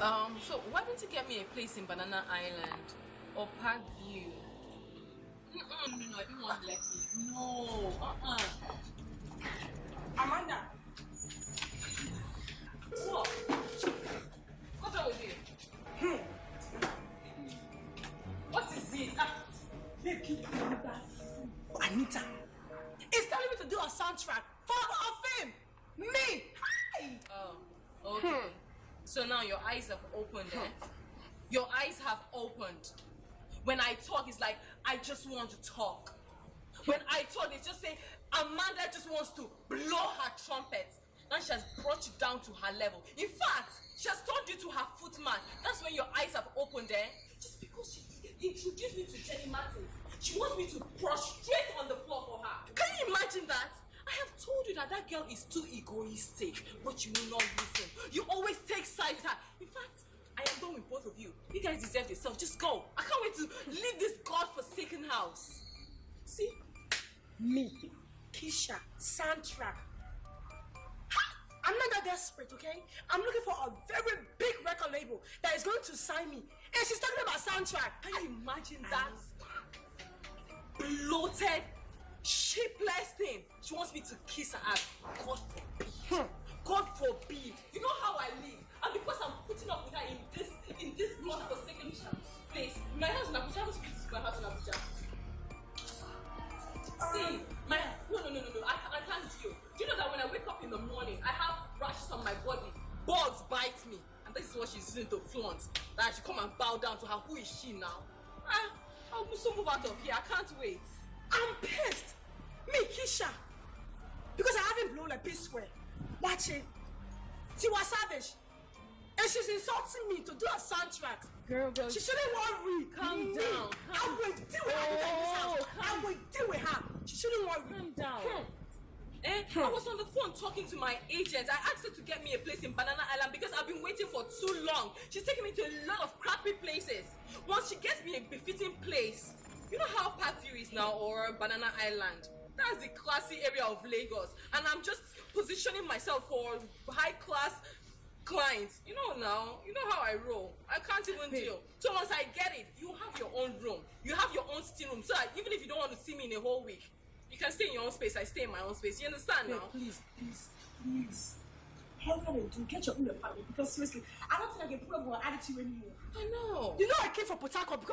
So why don't you get me a place in Banana Island or Park View? No, I don't want Lekki. No, Amanda. What? What's wrong with you? What is this? Babe, keep that. Anita. It's telling me to do a soundtrack for fame. Me. Hi. Oh, okay. So now your eyes have opened, eh? Your eyes have opened. When I talk, it's like, I just want to talk. When I talk, it's just say, Amanda just wants to blow her trumpet. Now she has brought you down to her level. In fact, she has turned you to her footman. That's when your eyes have opened, eh? Just because she introduced me to Jenny Martins, she wants me to prostrate on the floor for her. Can you imagine that? I have told you that that girl is too egoistic, but you will not listen. You always take sides with her. In fact, I am done with both of you. You guys deserve yourself. Just go. I can't wait to leave this godforsaken house. See? Me. Keisha. Soundtrack. I'm not that desperate, okay? I'm looking for a very big record label that is going to sign me. And she's talking about soundtrack. Can you imagine that? Bloated, shapeless thing. She wants me to kiss her ass. God forbid. God forbid. You know how I live. And because I'm putting up with her in this godforsaken place. My house in Abuja, I don't speak to my house in Abuja. See, no, I can't deal. Do you know that when I wake up in the morning, I have rashes on my body, bugs bite me, and this is what she's using to flaunt. That I should come and bow down to her. Who is she now? I'll so move out of here. I can't wait. I'm pissed. Me, Keisha. Because I haven't blown a peace square. Watch it. Tiwa Savage. And she's insulting me to do a soundtrack. Girl. She shouldn't worry. Calm down. I will deal with her in this house. I will deal with her. She shouldn't worry. Calm down. I was on the phone talking to my agent. I asked her to get me a place in Banana Island because I've been waiting for too long. She's taking me to a lot of crappy places. Once she gets me a befitting place, you know how Parkview is now, or Banana Island? That's the classy area of Lagos. And I'm just positioning myself for high-class clients. You know how I roll. I can't even deal. So once I get it, you have your own room. You have your own steam room. So that even if you don't want to see me in a whole week, you can stay in your own space. I stay in my own space. You understand now? Please. Hurry up and do get your own apartment because seriously, I don't think I can put up with her attitude anymore. I know. You know I came from Port Harcourt because